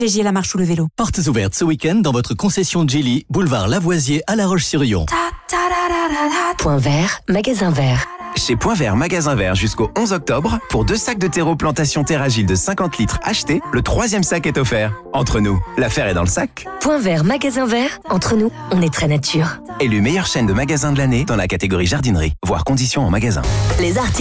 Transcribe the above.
Privilégiez la marche ou le vélo. Portes ouvertes ce week-end dans votre concession Geely, boulevard Lavoisier à La Roche-sur-Yon. Point Vert, magasin vert. Chez Point Vert, magasin vert jusqu'au 11 octobre, pour 2 sacs de terreau plantation Terragile de 50 litres achetés, le 3e sac est offert. Entre nous, l'affaire est dans le sac. Point Vert, magasin vert. Entre nous, on est très nature. Élu meilleure chaîne de magasins de l'année dans la catégorie jardinerie. Voir conditions en magasin. Les artistes.